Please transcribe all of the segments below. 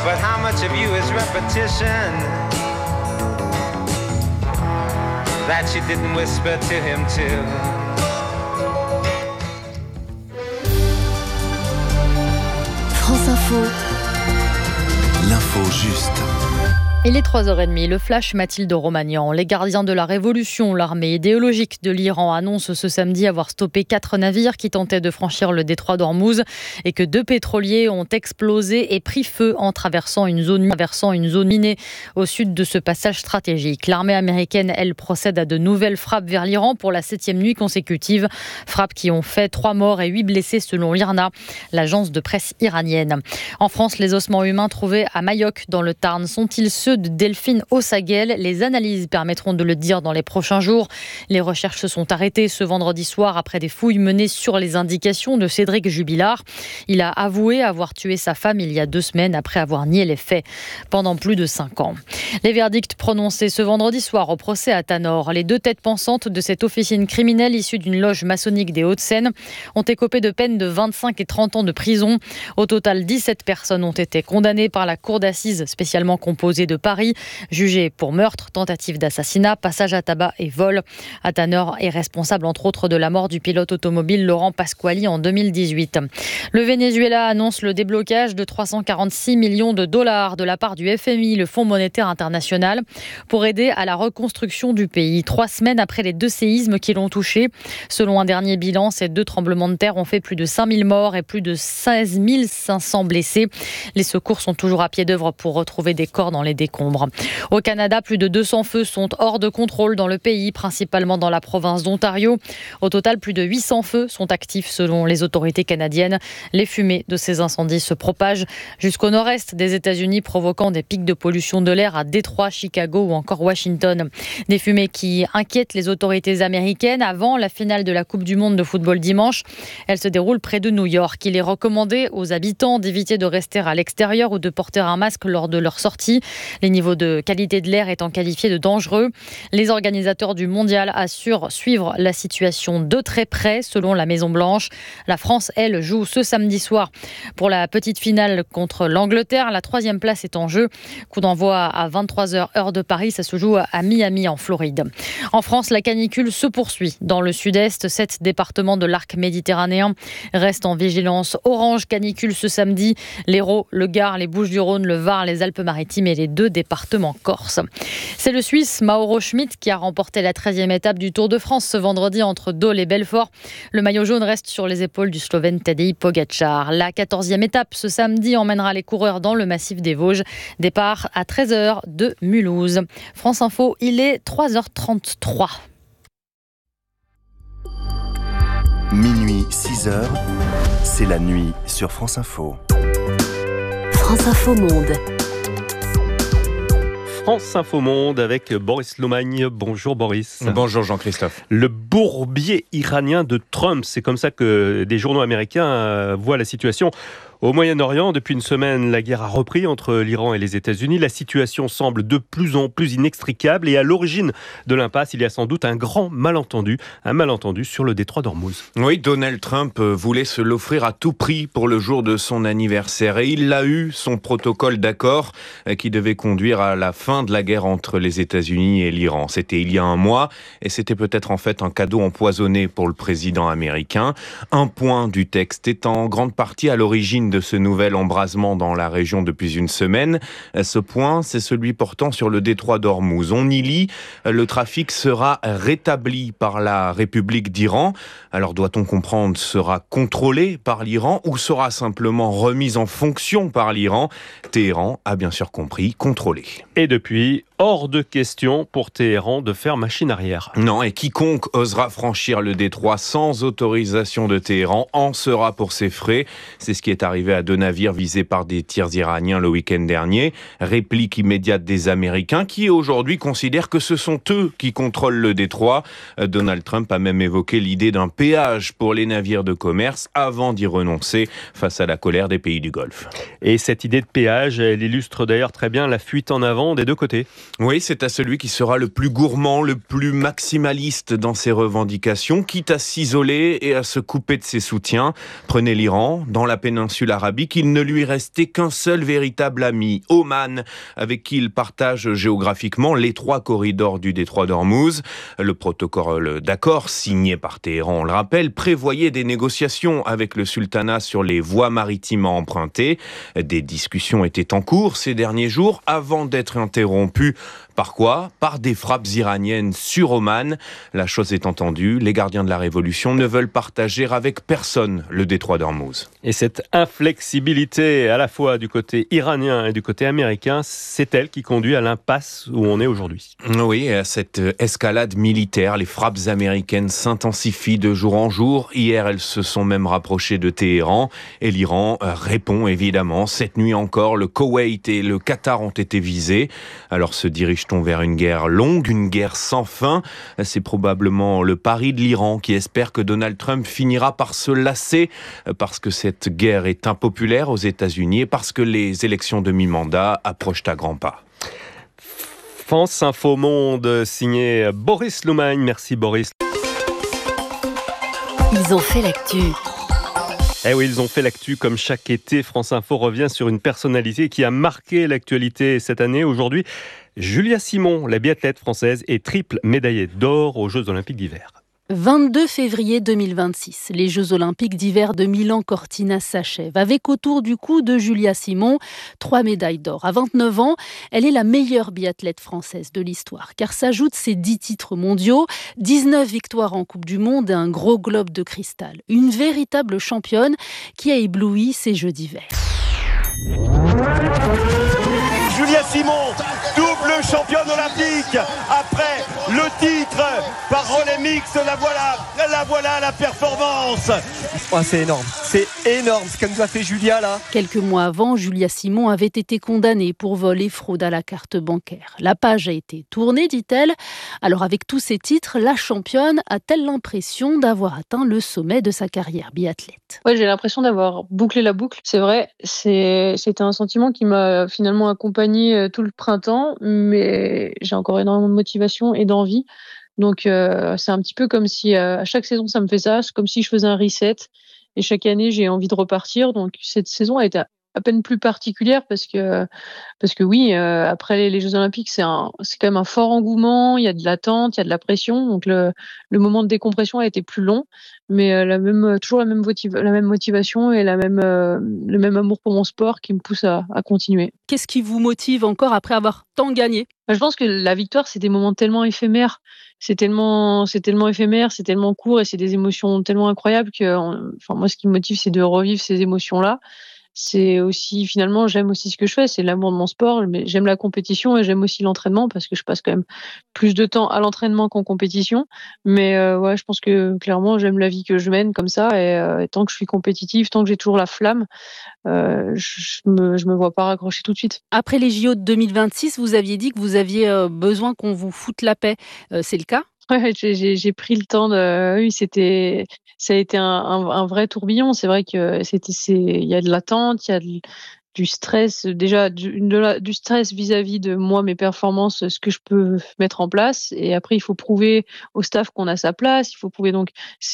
But how much of you is repetition that you didn't whisper to him too? France Info. L'info juste. Il est 3h30, le flash Mathilde Romagnan. Les gardiens de la révolution, l'armée idéologique de l'Iran, annoncent ce samedi avoir stoppé 4 navires qui tentaient de franchir le détroit d'Ormuz et que 2 pétroliers ont explosé et pris feu en traversant une zone minée au sud de ce passage stratégique. L'armée américaine, elle, procède à de nouvelles frappes vers l'Iran pour la 7e nuit consécutive. Frappes qui ont fait 3 morts et 8 blessés selon l'IRNA, l'agence de presse iranienne. En France, les ossements humains trouvés à Mayoc dans le Tarn sont-ils ceux de Delphine Ossaguel? Les analyses permettront de le dire dans les prochains jours. Les recherches se sont arrêtées ce vendredi soir après des fouilles menées sur les indications de Cédric Jubilard. Il a avoué avoir tué sa femme il y a 2 semaines après avoir nié les faits pendant plus de 5 ans. Les verdicts prononcés ce vendredi soir au procès à Tanor. Les 2 têtes pensantes de cette officine criminelle issue d'une loge maçonnique des Hauts-de-Seine ont écopé de peines de 25 et 30 ans de prison. Au total, 17 personnes ont été condamnées par la cour d'assises spécialement composée de Paris, jugé pour meurtre, tentative d'assassinat, passage à tabac et vol. Atanor est responsable entre autres de la mort du pilote automobile Laurent Pasquali en 2018. Le Venezuela annonce le déblocage de 346 millions de dollars de la part du FMI, le Fonds monétaire international, pour aider à la reconstruction du pays. 3 semaines après les 2 séismes qui l'ont touché. Selon un dernier bilan, ces 2 tremblements de terre ont fait plus de 5000 morts et plus de 16 500 blessés. Les secours sont toujours à pied d'œuvre pour retrouver des corps dans les décombres. Au Canada, plus de 200 feux sont hors de contrôle dans le pays, principalement dans la province d'Ontario. Au total, plus de 800 feux sont actifs selon les autorités canadiennes. Les fumées de ces incendies se propagent jusqu'au nord-est des États-Unis, provoquant des pics de pollution de l'air à Détroit, Chicago ou encore Washington. Des fumées qui inquiètent les autorités américaines avant la finale de la Coupe du Monde de football dimanche. Elle se déroule près de New York. Il est recommandé aux habitants d'éviter de rester à l'extérieur ou de porter un masque lors de leur sortie. Les niveaux de qualité de l'air étant qualifiés de dangereux. Les organisateurs du mondial assurent suivre la situation de très près, selon la Maison-Blanche. La France, elle, joue ce samedi soir pour la petite finale contre l'Angleterre. La 3e place est en jeu. Coup d'envoi à 23h heure de Paris. Ça se joue à Miami, en Floride. En France, la canicule se poursuit. Dans le sud-est, 7 départements de l'arc méditerranéen restent en vigilance orange canicule ce samedi. L'Hérault, le Gard, les Bouches-du-Rhône, le Var, les Alpes-Maritimes et les 2 département corse. C'est le Suisse Mauro Schmid qui a remporté la 13e étape du Tour de France ce vendredi entre Dole et Belfort. Le maillot jaune reste sur les épaules du Slovène Tadej Pogačar. La 14e étape ce samedi emmènera les coureurs dans le massif des Vosges. Départ à 13h de Mulhouse. France Info, il est 3h33. Minuit, 6h, c'est la nuit sur France Info. France Info Monde. France Info Monde avec Boris Lomagne. Bonjour Boris. Bonjour Jean-Christophe. Le bourbier iranien de Trump, c'est comme ça que des journaux américains voient la situation. Au Moyen-Orient, depuis une semaine, la guerre a repris entre l'Iran et les États-Unis. La situation semble de plus en plus inextricable et à l'origine de l'impasse, il y a sans doute un grand malentendu, sur le détroit d'Ormuz. Oui, Donald Trump voulait se l'offrir à tout prix pour le jour de son anniversaire et il l'a eu, son protocole d'accord qui devait conduire à la fin de la guerre entre les États-Unis et l'Iran. C'était il y a un mois et c'était peut-être en fait un cadeau empoisonné pour le président américain. Un point du texte est en grande partie à l'origine de ce nouvel embrasement dans la région depuis une semaine. Ce point, c'est celui portant sur le détroit d'Ormuz. On y lit, le trafic sera rétabli par la République d'Iran. Alors doit-on comprendre, sera contrôlé par l'Iran ou sera simplement remis en fonction par l'Iran? Téhéran a bien sûr compris, contrôlé. Et depuis, hors de question pour Téhéran de faire machine arrière. Non, et quiconque osera franchir le détroit sans autorisation de Téhéran en sera pour ses frais. C'est ce qui est arrivé à 2 navires visés par des tirs iraniens le week-end dernier. Réplique immédiate des Américains qui aujourd'hui considèrent que ce sont eux qui contrôlent le détroit. Donald Trump a même évoqué l'idée d'un péage pour les navires de commerce avant d'y renoncer face à la colère des pays du Golfe. Et cette idée de péage, elle illustre d'ailleurs très bien la fuite en avant des 2 côtés. Oui, c'est à celui qui sera le plus gourmand, le plus maximaliste dans ses revendications, quitte à s'isoler et à se couper de ses soutiens. Prenez l'Iran. Dans la péninsule péninsule arabique, il ne lui restait qu'un seul véritable ami, Oman, avec qui il partage géographiquement les 3 corridors du détroit d'Ormuz. Le protocole d'accord, signé par Téhéran, on le rappelle, prévoyait des négociations avec le sultanat sur les voies maritimes à emprunter. Des discussions étaient en cours ces derniers jours avant d'être interrompues. Par quoi ? Par des frappes iraniennes sur Oman. La chose est entendue, les gardiens de la Révolution ne veulent partager avec personne le détroit d'Ormuz. Et cette inflexibilité à la fois du côté iranien et du côté américain, c'est elle qui conduit à l'impasse où on est aujourd'hui. Oui, à cette escalade militaire, les frappes américaines s'intensifient de jour en jour. Hier, elles se sont même rapprochées de Téhéran et l'Iran répond évidemment. Cette nuit encore, le Koweït et le Qatar ont été visés. Alors se dirige-t-on vers une guerre longue, une guerre sans fin? C'est probablement le pari de l'Iran qui espère que Donald Trump finira par se lasser parce que cette guerre est impopulaire aux États-Unis et parce que les élections de mi-mandat approchent à grands pas. France Info Monde, signé Boris Loumagne. Merci Boris. Ils ont fait l'actu. Eh oui, ils ont fait l'actu comme chaque été. France Info revient sur une personnalité qui a marqué l'actualité cette année. Aujourd'hui, Julia Simon, la biathlète française, est triple médaillée d'or aux Jeux Olympiques d'hiver. 22 février 2026, les Jeux Olympiques d'hiver de Milan-Cortina s'achèvent, avec autour du cou de Julia Simon 3 médailles d'or. À 29 ans, elle est la meilleure biathlète française de l'histoire, car s'ajoutent ses 10 titres mondiaux, 19 victoires en Coupe du Monde et un gros globe de cristal. Une véritable championne qui a ébloui ces Jeux d'hiver. Julia Simon, double championne olympique, après le titre par relais mixte, la voilà la performance. Oh, c'est énorme, ce que nous a fait Julia là. Quelques mois avant, Julia Simon avait été condamnée pour vol et fraude à la carte bancaire. La page a été tournée, dit-elle. Alors avec tous ces titres, la championne a-t-elle l'impression d'avoir atteint le sommet de sa carrière biathlète ? Ouais, j'ai l'impression d'avoir bouclé la boucle. C'est vrai, c'était un sentiment qui m'a finalement accompagnée tout le printemps, mais j'ai encore énormément de motivation et d'envie. Donc c'est un petit peu comme si à chaque saison ça me fait ça, c'est comme si je faisais un reset et chaque année j'ai envie de repartir. Donc cette saison a été à peine plus particulière parce que oui, après les Jeux Olympiques c'est quand même un fort engouement, il y a de l'attente, il y a de la pression, donc le moment de décompression a été plus long, mais toujours la même motivation et le même amour pour mon sport qui me pousse à continuer. Qu'est-ce qui vous motive encore après avoir tant gagné ? Je pense que la victoire, c'est des moments tellement éphémères, c'est tellement éphémère, c'est tellement court et c'est des émotions tellement incroyables que, moi, ce qui me motive, c'est de revivre ces émotions-là. C'est aussi, finalement, j'aime aussi ce que je fais, c'est l'amour de mon sport, mais j'aime la compétition et j'aime aussi l'entraînement parce que je passe quand même plus de temps à l'entraînement qu'en compétition. Mais je pense que clairement, j'aime la vie que je mène comme ça et tant que je suis compétitive, tant que j'ai toujours la flamme, je me vois pas raccrocher tout de suite. Après les JO de 2026, vous aviez dit que vous aviez besoin qu'on vous foute la paix. C'est le cas ? Ouais, j'ai pris le temps oui, ça a été un vrai tourbillon. C'est vrai que il y a de l'attente, il y a du stress, déjà du stress vis-à-vis de moi, mes performances, ce que je peux mettre en place. Et après, il faut prouver au staff qu'on a sa place. Il faut prouver on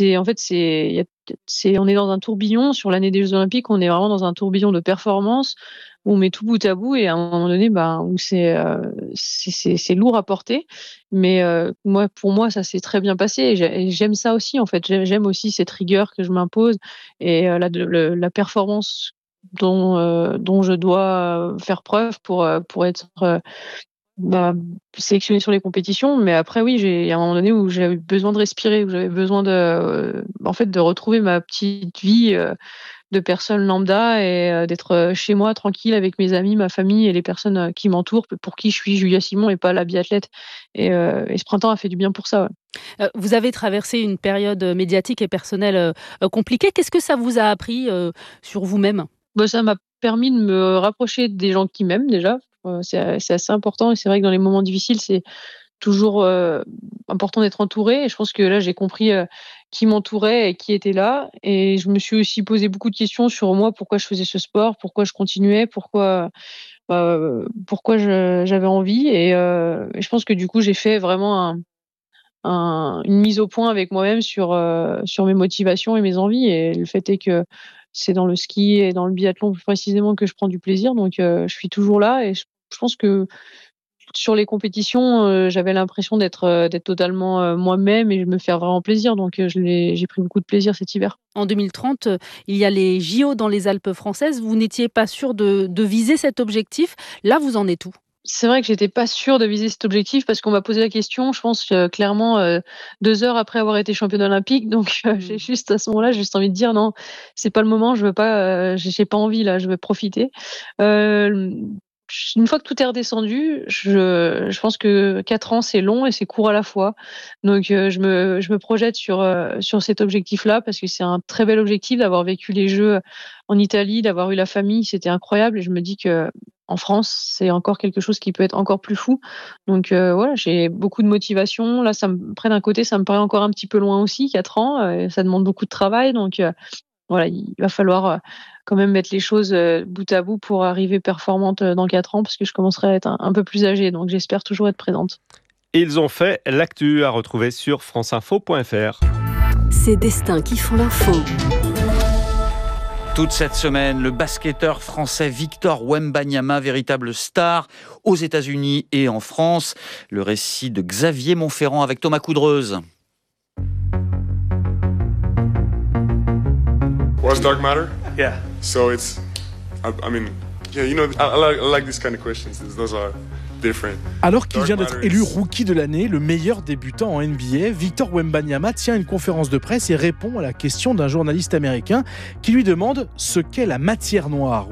est dans un tourbillon sur l'année des Jeux Olympiques. On est vraiment dans un tourbillon de performances où on met tout bout à bout et à un moment donné, où c'est lourd à porter. Mais pour moi, ça s'est très bien passé et j'aime ça aussi en fait. J'aime aussi cette rigueur que je m'impose et la performance dont je dois faire preuve pour être sélectionnée sur les compétitions. Mais après, oui, il y a un moment donné où j'avais besoin de respirer, où j'avais besoin de retrouver ma petite vie de personne lambda et d'être chez moi tranquille avec mes amis, ma famille et les personnes qui m'entourent, pour qui je suis Julia Simon et pas la biathlète. Et ce printemps a fait du bien pour ça. Ouais. Vous avez traversé une période médiatique et personnelle compliquée. Qu'est-ce que ça vous a appris sur vous-même ? Ça m'a permis de me rapprocher des gens qui m'aiment déjà. C'est assez important et c'est vrai que dans les moments difficiles, c'est toujours important d'être entouré. Et je pense que là, j'ai compris qui m'entourait et qui était là. Et je me suis aussi posé beaucoup de questions sur moi, pourquoi je faisais ce sport, pourquoi je continuais, pourquoi j'avais envie. Et je pense que du coup, j'ai fait vraiment une mise au point avec moi-même sur mes motivations et mes envies. Et le fait est que c'est dans le ski et dans le biathlon plus précisément que je prends du plaisir. Donc je suis toujours là et je pense que sur les compétitions, j'avais l'impression d'être totalement moi-même et de me faire vraiment plaisir. Donc j'ai pris beaucoup de plaisir cet hiver. En 2030, il y a les JO dans les Alpes françaises. Vous n'étiez pas sûr de viser cet objectif. Là, vous en êtes où ? C'est vrai que j'étais pas sûre de viser cet objectif parce qu'on m'a posé la question, je pense clairement 2 heures après avoir été championne olympique. Donc j'ai juste à ce moment-là, j'ai juste envie de dire non, c'est pas le moment, je veux pas, j'ai pas envie là, je veux profiter. Une fois que tout est redescendu, je pense que 4 ans c'est long et c'est court à la fois. Donc je me projette sur cet objectif-là parce que c'est un très bel objectif d'avoir vécu les Jeux en Italie, d'avoir eu la famille, c'était incroyable et je me dis que en France, c'est encore quelque chose qui peut être encore plus fou. Donc voilà, j'ai beaucoup de motivation. Là, après d'un côté, ça me paraît encore un petit peu loin aussi, 4 ans. Ça demande beaucoup de travail. Donc voilà, il va falloir quand même mettre les choses bout à bout pour arriver performante dans 4 ans parce que je commencerai à être un peu plus âgée. Donc j'espère toujours être présente. Et ils ont fait l'actu à retrouver sur franceinfo.fr. Ces destins qui font l'info. Toute cette semaine, le basketteur français Victor Wembanyama, véritable star aux États-Unis et en France. Le récit de Xavier Montferrand avec Thomas Coudreuse. What's dark matter? Yeah. So it's, I mean, yeah, you know, I like these kind of questions. Those are different. Alors qu'il vient d'être élu rookie de l'année, le meilleur débutant en NBA, Victor Wembanyama tient une conférence de presse et répond à la question d'un journaliste américain qui lui demande ce qu'est la matière noire.